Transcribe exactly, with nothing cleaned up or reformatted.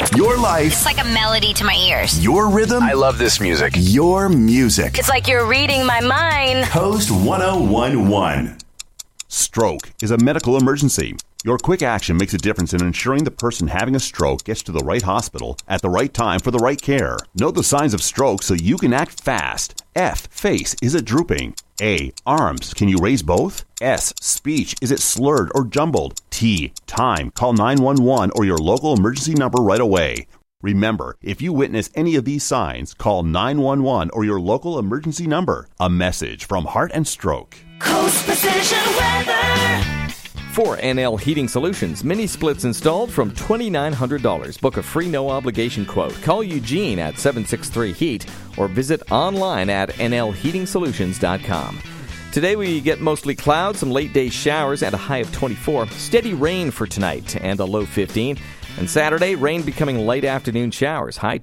Your life. It's like a melody to my ears. Your rhythm. I love this music. Your music. It's like you're reading my mind. Coast ten eleven. Stroke is a medical emergency. Your quick action makes a difference in ensuring the person having a stroke gets to the right hospital at the right time for the right care. Know the signs of stroke so you can act fast. F. Face. Is it drooping? A. Arms. Can you raise both? S. Speech. Is it slurred or jumbled? T. Time. Call nine one one or your local emergency number right away. Remember, if you witness any of these signs, call nine one one or your local emergency number. A message from Heart and Stroke. Coast Precision Weather. For N L Heating Solutions, mini splits installed from two thousand nine hundred dollars. Book a free no-obligation quote. Call Eugene at seven six three heat or visit online at N L heating solutions dot com. Today we get mostly clouds, some late-day showers, and a high of twenty-four. Steady rain for tonight and a low fifteen. And Saturday, rain becoming light afternoon showers, high